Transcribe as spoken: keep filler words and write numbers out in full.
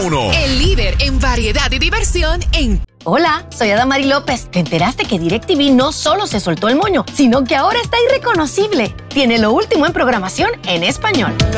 uno. El líder en variedad y diversión en... Hola, soy Adamari López. ¿Te enteraste que DirecTV no solo se soltó el moño, sino que ahora está irreconocible? Tiene lo último en programación en español.